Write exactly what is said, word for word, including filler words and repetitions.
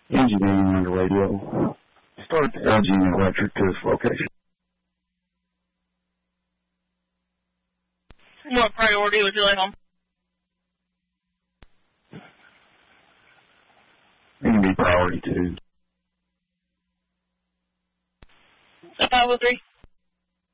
Engineering on the radio. Start the L G Electric to this location. What priority would you like on? It can be priority two. five oh three.